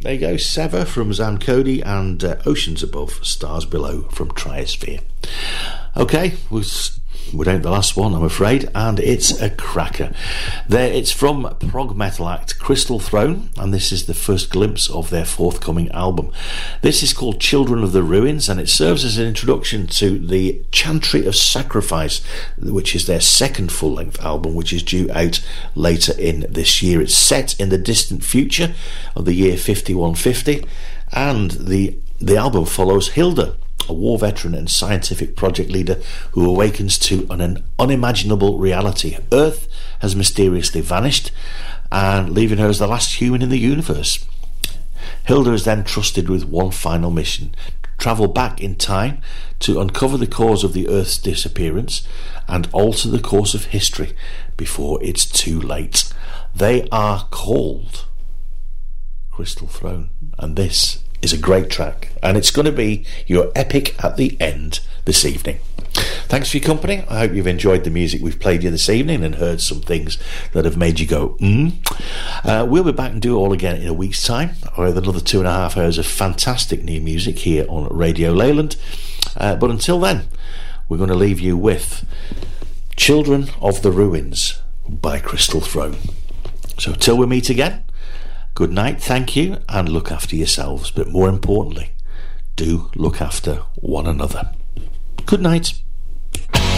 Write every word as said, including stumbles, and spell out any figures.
There you go, Sever from Zan Cody and uh, Oceans Above, Stars Below from Triosphere. Okay, we're, we're down to the last one, I'm afraid, and it's a cracker. There, it's from prog metal act Crystal Throne, and this is the first glimpse of their forthcoming album. This is called Children of the Ruins, and it serves as an introduction to the Chantry of Sacrifice, which is their second full-length album, which is due out later in this year. It's set in the distant future of the year fifty-one fifty, and the the album follows Hilda, a war veteran and scientific project leader who awakens to an unimaginable reality. Earth has mysteriously vanished, and leaving her as the last human in the universe. Hilda is then trusted with one final mission: travel back in time to uncover the cause of the Earth's disappearance and alter the course of history before it's too late. They are called Crystal Throne, and this is a great track, and it's going to be your epic at the end this evening. Thanks for your company. I hope you've enjoyed the music we've played you this evening and heard some things that have made you go mm. Uh, we'll be back and do it all again in a week's time with another two and a half hours of fantastic new music here on Radio Leyland. Uh, but until then, we're going to leave you with Children of the Ruins by Crystal Throne. So till we meet again, good night, thank you, and look after yourselves, but more importantly, do look after one another. Good night.